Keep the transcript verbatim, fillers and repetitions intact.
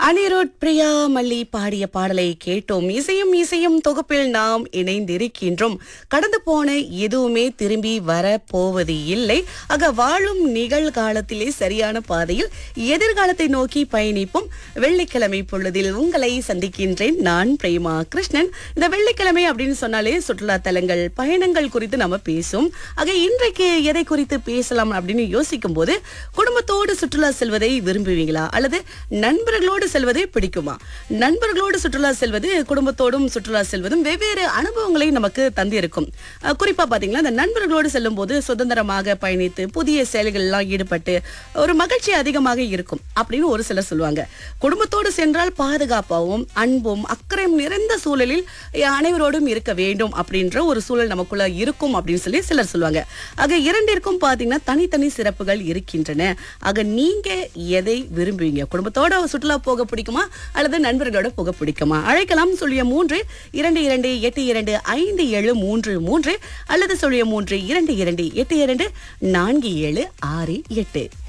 அனிருத் பிரியா மல்லி பாடிய பாடலை கேட்டோம். இசையும் இசையும் தொகுப்பில் நாம் இணைந்திருக்கின்றோம். கடந்து போன எதுவுமே திரும்பி வர போவது இல்லை. ஆக வாழும் நிகழ்காலத்திலே சரியான பாதையில் எதிர்காலத்தை நோக்கி பயணிப்போம். வெள்ளிக்கிழமை பொழுதில் உங்களை சந்திக்கின்றேன். நான் பிரேமா கிருஷ்ணன். இந்த வெள்ளிக்கிழமை அப்படின்னு சொன்னாலே சுற்றுலா தலங்கள், பயணங்கள் குறித்து நம்ம பேசும். ஆக இன்றைக்கு எதை குறித்து பேசலாம் அப்படின்னு யோசிக்கும் போது, குடும்பத்தோடு சுற்றுலா செல்வதை விரும்புவீங்களா அல்லது நண்பர்களோடு செல்வதே பிடிக்குமா? நண்பர்களோடு சுற்றுலா செல்வது, குடும்பத்தோடும் சுற்றுலா செல்வதும் வெவ்வேறு அனுபவங்களை நமக்கு தந்திருக்கும். அஹ் குறிப்பா பாத்தீங்கன்னா, இந்த நண்பர்களோடு செல்லும் போது சுதந்திரமாக பயணித்து புதிய செயல்கள் எல்லாம் ஈடுபட்டு ஒரு மகிழ்ச்சி அதிகமாக இருக்கும் அப்படின்னு ஒரு சிலர் சொல்லுவாங்க. குடும்பத்தோடு சென்றால் பாதுகாப்பாகவும் அன்பும் அக்கறையும் நிறைந்த சூழலில் அனைவரோடும் இருக்க வேண்டும் அப்படின்ற ஒரு சூழல் நமக்குள்ள இருக்கும் அப்படின்னு சொல்லி சிலர் சொல்லுவாங்க. ஆக இரண்டிற்கும் பாத்தீங்கன்னா தனித்தனி சிறப்புகள் இருக்கின்றன. ஆக நீங்க எதை விரும்புவீங்க? குடும்பத்தோட சுற்றுலா போக பிடிக்குமா அல்லது நண்பர்களோட போக பிடிக்குமா? அழைக்கலாம். சொல்லிய மூன்று இரண்டு இரண்டு எட்டு இரண்டு ஐந்து ஏழு மூன்று மூன்று அல்லது சொல்லிய மூன்று இரண்டு இரண்டு எட்டு இரண்டு நான்கு ஏழு ஆறு எட்டு.